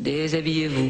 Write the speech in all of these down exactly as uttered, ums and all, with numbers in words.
Déshabillez-vous.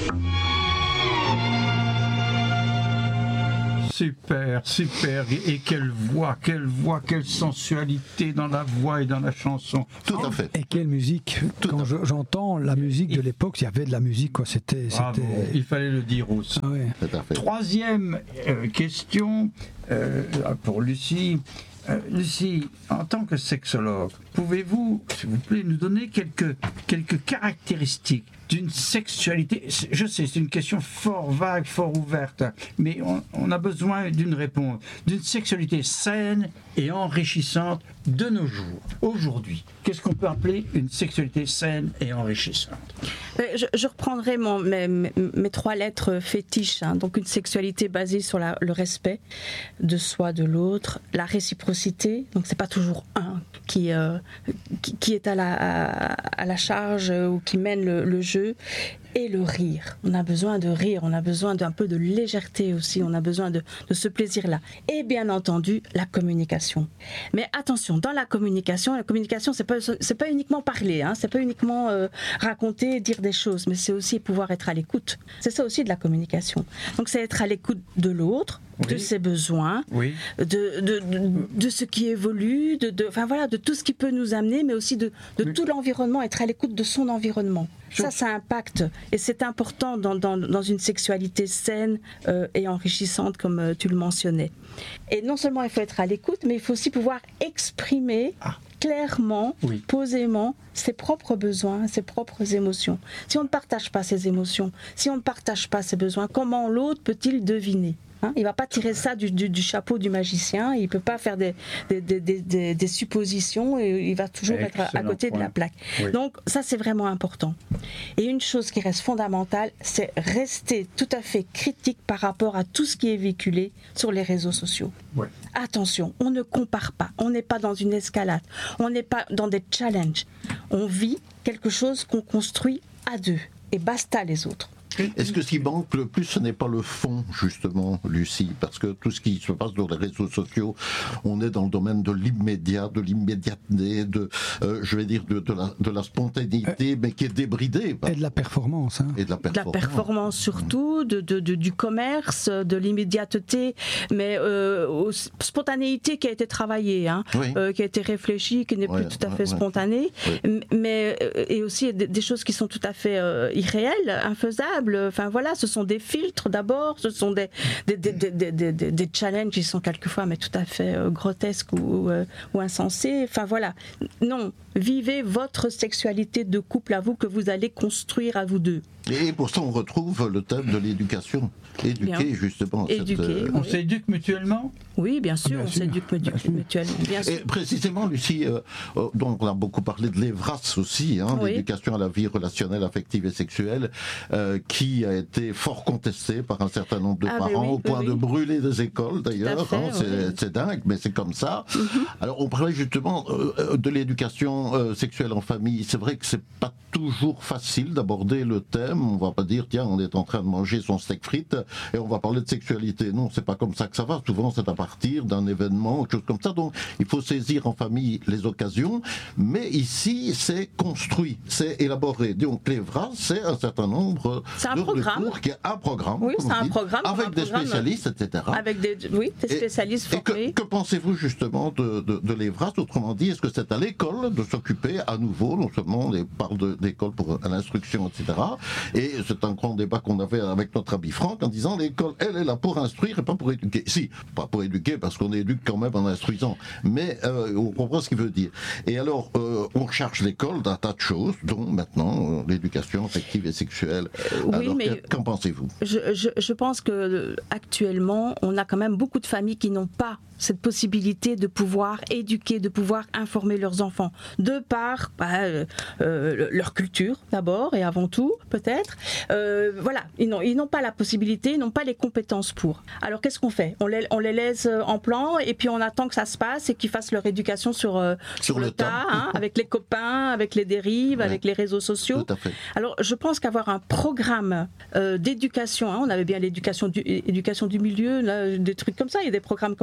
Super, super. Et quelle voix, quelle voix, quelle sensualité dans la voix et dans la chanson. Tout à fait. Et quelle musique. Tout Quand je- j'entends la musique de l'époque, il y avait de la musique, quoi. C'était. Bravo, c'était... il fallait le dire aussi. Ah ouais. Tout à fait. Troisième euh, question euh, pour Lucie. Euh, Lucie, en tant que sexologue, pouvez-vous, s'il vous plaît, nous donner quelques, quelques caractéristiques d'une sexualité? Je sais, c'est une question fort vague, fort ouverte, mais on, on a besoin d'une réponse. D'une sexualité saine et enrichissante de nos jours, aujourd'hui. Qu'est-ce qu'on peut appeler une sexualité saine et enrichissante? Je, je reprendrai mon, mes, mes, mes trois lettres fétiches. Hein. Donc une sexualité basée sur la, le respect de soi, de l'autre, la réciprocité. Donc c'est pas toujours un qui, euh, qui, qui est à la, à, à la charge ou qui mène le, le jeu. Et le rire. On a besoin de rire, on a besoin d'un peu de légèreté aussi, on a besoin de, de ce plaisir-là. Et bien entendu, la communication. Mais attention, dans la communication, la communication, c'est pas, c'est pas uniquement parler, hein, c'est pas uniquement euh, raconter, dire des choses, mais c'est aussi pouvoir être à l'écoute. C'est ça aussi de la communication. Donc c'est être à l'écoute de l'autre, oui. de ses besoins, oui. de, de, de, de ce qui évolue, de, de, enfin, voilà, de tout ce qui peut nous amener, mais aussi de, de oui. tout l'environnement, être à l'écoute de son environnement. Ça, ça impacte. Et c'est important dans, dans, dans une sexualité saine euh, et enrichissante, comme euh, tu le mentionnais. Et non seulement il faut être à l'écoute, mais il faut aussi pouvoir exprimer ah. clairement, oui. posément, ses propres besoins, ses propres émotions. Si on ne partage pas ses émotions, si on ne partage pas ses besoins, comment l'autre peut-il deviner ? Hein, il ne va pas tirer ça du, du, du chapeau du magicien, il ne peut pas faire des, des, des, des, des suppositions, et il va toujours Excellent être à, à côté point. de la plaque. Oui. Donc ça, c'est vraiment important. Et une chose qui reste fondamentale, c'est rester tout à fait critique par rapport à tout ce qui est véhiculé sur les réseaux sociaux. Oui. Attention, on ne compare pas, on n'est pas dans une escalade, on n'est pas dans des challenges. On vit quelque chose qu'on construit à deux, et basta les autres. Est-ce que ce qui manque le plus, ce n'est pas le fond, justement, Lucie? Parce que tout ce qui se passe sur les réseaux sociaux, on est dans le domaine de l'immédiat, de l'immédiateté, de, euh, je vais dire, de, de, la, de la spontanéité, euh, mais qui est débridée. Et de la performance. Hein. Et de la performance. De la performance surtout, de, de, de, du commerce, de l'immédiateté, mais euh, aux spontanéité qui a été travaillée, hein, oui. euh, qui a été réfléchie, qui n'est ouais, plus tout à fait ouais, spontanée, ouais. mais euh, et aussi des, des choses qui sont tout à fait euh, irréelles, infaisables. Enfin voilà, ce sont des filtres d'abord, ce sont des, des, des, des, des, des, des challenges qui sont quelquefois mais tout à fait euh, grotesques ou, euh, ou insensés. Enfin voilà, non, vivez votre sexualité de couple à vous que vous allez construire à vous deux. Et pour ça, on retrouve le thème de l'éducation. Éduquer, bien. justement. Éduquer, cette, euh... On oui. s'éduque mutuellement ? Oui, bien sûr, bien on sûr. s'éduque mutuellement. Bien sûr. Et précisément, Lucie, euh, euh, donc on a beaucoup parlé de l'Evras aussi, hein, oui. l'éducation à la vie relationnelle, affective et sexuelle, euh, qui a été fort contestée par un certain nombre de ah, parents, oui, au point oui. de brûler des écoles d'ailleurs. Fait, hein, c'est, oui. c'est dingue, mais c'est comme ça. Mm-hmm. Alors, on parlait justement euh, de l'éducation euh, sexuelle en famille. C'est vrai que c'est pas toujours facile d'aborder le thème. On va pas dire, tiens, on est en train de manger son steak frites et on va parler de sexualité. Non, c'est pas comme ça que ça va. Souvent, c'est à partir d'un événement, quelque chose comme ça. Donc, il faut saisir en famille les occasions. Mais ici, c'est construit, c'est élaboré. Donc, l'Evras, c'est un certain nombre c'est un de programme. cours qui est un programme. Oui, c'est un dites, programme. Avec un des programme, spécialistes, et cetera. Avec des, oui, des spécialistes et, formés. Et que, que pensez-vous justement de, de, de l'Evras? Autrement dit, est-ce que c'est à l'école de s'occuper à nouveau, non seulement on parle de, d'école pour l'instruction, et cetera. Et c'est un grand débat qu'on avait avec notre ami Franck en disant l'école, elle est là pour instruire et pas pour éduquer. Si, pas pour éduquer parce qu'on éduque quand même en instruisant, mais euh, on comprend ce qu'il veut dire. Et alors, euh, on charge l'école d'un tas de choses, dont maintenant euh, l'éducation affective et sexuelle. Euh, oui, alors, mais qu'en pensez-vous? je, je, je pense que actuellement, on a quand même beaucoup de familles qui n'ont pas cette possibilité de pouvoir éduquer, de pouvoir informer leurs enfants, de par bah, euh, euh, leur culture d'abord et avant tout, peut-être. Euh, voilà, ils n'ont, ils n'ont pas la possibilité, ils n'ont pas les compétences pour. Alors qu'est-ce qu'on fait? on les, on les laisse en plan et puis on attend que ça se passe et qu'ils fassent leur éducation sur, euh, sur, sur le, le tas, hein, avec les copains, avec les dérives, ouais. avec les réseaux sociaux. Tout à fait. Alors je pense qu'avoir un programme euh, d'éducation, hein, on avait bien l'éducation du, éducation du milieu, là, des trucs comme ça, il y a des programmes comme ça,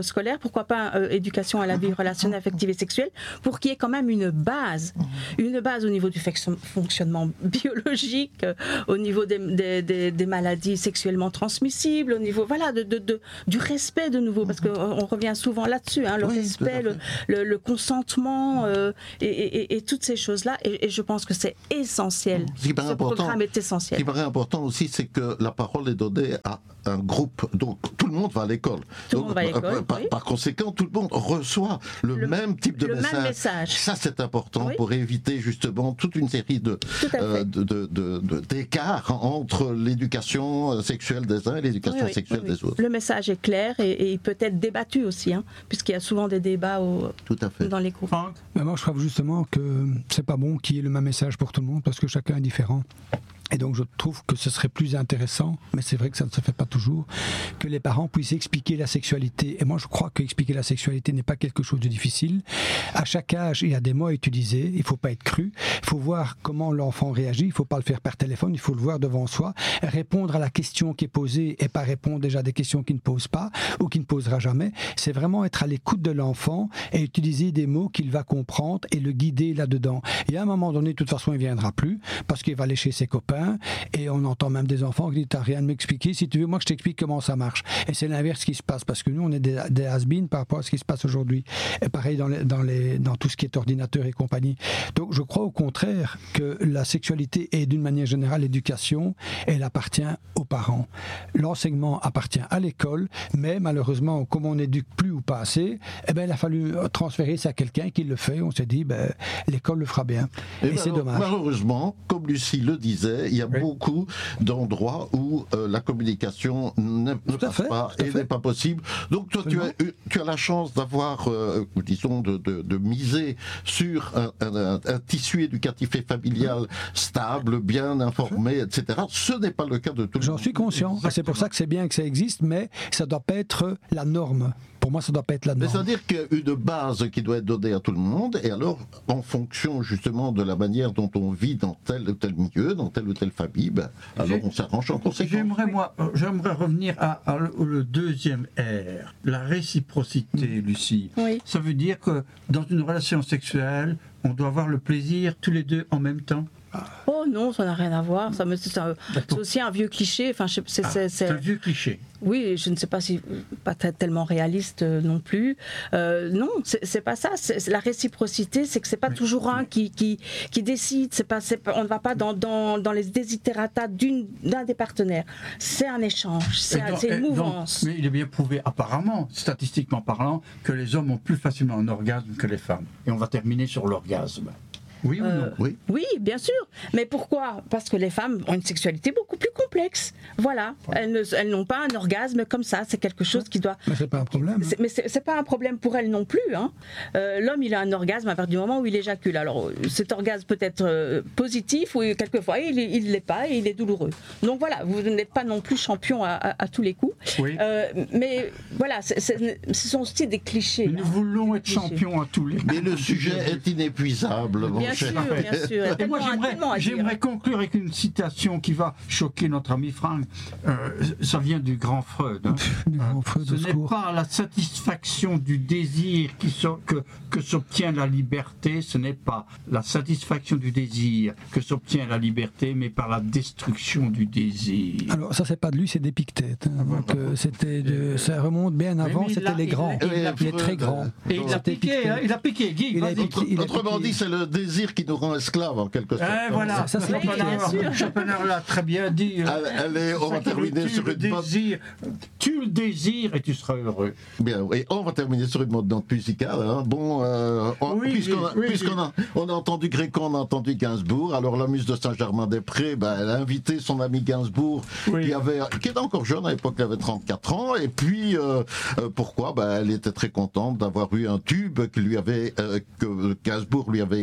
scolaire, pourquoi pas euh, éducation à la vie relationnelle, affective et sexuelle, pour qu'il y ait quand même une base, une base au niveau du fonctionnement biologique, euh, au niveau des, des, des, des maladies sexuellement transmissibles, au niveau voilà, de, de, de, du respect de nouveau, parce qu'on revient souvent là-dessus, hein, le oui, respect, le, le, le consentement euh, et, et, et toutes ces choses-là, et, et je pense que c'est essentiel. Ce qui paraît Ce important, programme est essentiel. Ce qui paraît important aussi, c'est que la parole est donnée à un groupe, donc tout le monde va à l'école. Tout donc, le monde va à l'école, par, oui. par conséquent, tout le monde reçoit le, le même type de le message. Même message. Ça, c'est important oui. pour éviter justement toute une série de, euh, de, de, de, de, d'écarts entre l'éducation sexuelle des uns et l'éducation oui, oui, sexuelle oui, oui. des autres. Le message est clair et, et il peut être débattu aussi, hein, puisqu'il y a souvent des débats au, tout à fait. dans les groupes. Mais moi, je trouve justement que c'est pas bon qu'il y ait le même message pour tout le monde, parce que chacun est différent. Et donc je trouve que ce serait plus intéressant, mais c'est vrai que ça ne se fait pas toujours, que les parents puissent expliquer la sexualité. Et moi je crois qu'expliquer la sexualité n'est pas quelque chose de difficile. À chaque âge, il y a des mots à utiliser, il ne faut pas être cru, il faut voir comment l'enfant réagit, il ne faut pas le faire par téléphone, il faut le voir devant soi, répondre à la question qui est posée et pas répondre déjà à des questions qu'il ne pose pas ou qu'il ne posera jamais. C'est vraiment être à l'écoute de l'enfant et utiliser des mots qu'il va comprendre et le guider là-dedans. Et à un moment donné, de toute façon, il ne viendra plus parce qu'il va aller chez ses copains. Et on entend même des enfants qui disent t'as rien à m'expliquer, si tu veux moi je t'explique comment ça marche. Et c'est l'inverse qui se passe, parce que nous on est des, des has-been par rapport à ce qui se passe aujourd'hui. Et pareil dans, les, dans, les, dans tout ce qui est ordinateur et compagnie. Donc je crois au contraire que la sexualité est d'une manière générale l'éducation, elle appartient aux parents. L'enseignement appartient à l'école, mais malheureusement comme on n'éduque plus ou pas assez, eh ben, il a fallu transférer ça à quelqu'un qui le fait. On s'est dit ben, l'école le fera bien. Et, et c'est dommage. Malheureusement, comme Lucie le disait, il y a oui. beaucoup d'endroits où euh, la communication ne, ne passe fait, pas et n'est pas possible. Donc toi, tu as, tu as la chance d'avoir, euh, disons, de, de, de miser sur un, un, un, un tissu éducatif et familial stable, bien informé, et cetera. Ce n'est pas le cas de tout le monde. J'en suis conscient. Exactement. C'est pour ça que c'est bien que ça existe, mais ça ne doit pas être la norme. Pour moi, ça ne doit pas être la norme. C'est-à-dire qu'il y a une base qui doit être donnée à tout le monde, et alors, en fonction justement de la manière dont on vit dans tel ou tel milieu, dans telle ou telle famille, ben, alors on s'arrange en conséquence. J'aimerais, moi, j'aimerais revenir à, à le, le deuxième R, la réciprocité, Lucie. Oui. Ça veut dire que dans une relation sexuelle, on doit avoir le plaisir tous les deux en même temps. Oh non, ça n'a rien à voir. Ça me, c'est, un, c'est aussi un vieux cliché. Enfin, c'est, c'est, ah, c'est, c'est un vieux cliché. Oui, je ne sais pas si pas t- tellement réaliste euh, non plus. Euh, non, c'est, c'est pas ça. C'est, c'est la réciprocité, c'est que c'est pas mais, toujours mais... un qui, qui qui décide. C'est pas, c'est pas, on ne va pas dans dans, dans les desiderata d'une d'un des partenaires. C'est un échange. C'est, un, donc, c'est une mouvance. Donc, mais il est bien prouvé, apparemment, statistiquement parlant, que les hommes ont plus facilement un orgasme que les femmes. Et on va terminer sur l'orgasme. Oui ou non euh, oui. oui, bien sûr. Mais pourquoi ? Parce que les femmes ont une sexualité beaucoup plus complexe. Voilà. Voilà. Elles, ne, elles n'ont pas un orgasme comme ça. C'est quelque chose qui doit... Mais c'est pas un problème. C'est, mais c'est, c'est pas un problème pour elles non plus. Hein. Euh, l'homme, il a un orgasme à partir du moment où il éjacule. Alors, cet orgasme peut être euh, positif ou quelquefois, il ne l'est pas et il est douloureux. Donc voilà, vous n'êtes pas non plus champion à, à, à tous les coups. Oui. Euh, mais voilà, c'est, c'est, ce sont aussi des clichés. Mais nous hein, voulons être champions à tous les coups. Mais le sujet est inépuisable. Bien sûr, bien sûr. Et moi, j'aimerais, j'aimerais conclure avec une citation qui va choquer notre ami Franck. Euh, ça vient du grand Freud. Hein. grand Freud Ce n'est pas la satisfaction du désir qui so- que, que s'obtient la liberté, ce n'est pas la satisfaction du désir que s'obtient la liberté, mais par la destruction du désir. Alors, ça, c'est pas de lui, c'est d'Épictète. Hein. Donc, euh, c'était de, ça remonte bien avant, oui, c'était les grands. Il, il, il, il est très grand. Et il a piqué, hein, il a piqué, Guy. Il a piqué, il a Autrement piqué. dit, c'est le désir qui nous rend esclaves, en quelque sorte. Eh, voilà, ça, ça, c'est Schopenhauer, Schopenhauer l'a très bien dit. Allez, allez on va terminer sur une désir, tu le désires et tu seras heureux. Bien, et on va terminer sur une note musicale. Hein. Bon, euh, on, oui, puisqu'on, a, oui, puisqu'on oui. a, on a entendu Grécon, on a entendu Gainsbourg. Alors la muse de Saint-Germain-des-Prés, ben, elle a invité son ami Gainsbourg, oui. qui avait, qui était encore jeune à l'époque, il avait trente-quatre ans. Et puis, euh, euh, pourquoi ben, elle était très contente d'avoir eu un tube qui lui avait, euh, que Gainsbourg lui avait écrit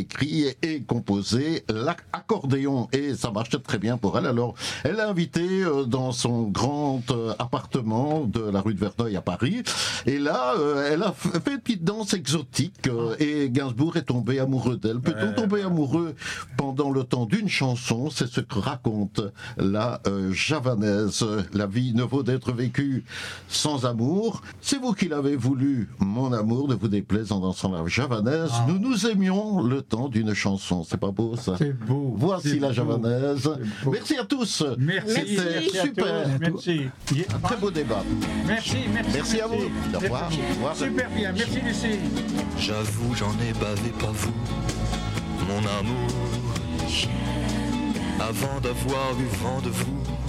chantiez et composé l'accordéon, et ça marchait très bien pour elle. Alors, elle l'a invité euh, dans son grand euh, appartement de la rue de Verneuil à Paris, et là, euh, elle a fait une petite danse exotique, euh, et Gainsbourg est tombé amoureux d'elle. Peut-on ouais. tomber amoureux pendant le temps d'une chanson? C'est ce que raconte la euh, javanaise. La vie ne vaut d'être vécue sans amour. C'est vous qui l'avez voulu, mon amour, ne vous déplaise en dansant la javanaise. Ah. Nous nous aimions le temps d'une chanson. C'est pas beau, ça? C'est beau. Voici c'est la beau. javanaise. Merci à tous. Merci. C'était super. Merci. Un très beau débat. Merci, merci. Merci à vous. Au revoir. Au revoir. Super bien. Merci, Lucie. J'avoue, j'en ai bavé, pas vous, mon amour. Avant d'avoir eu vent de vous,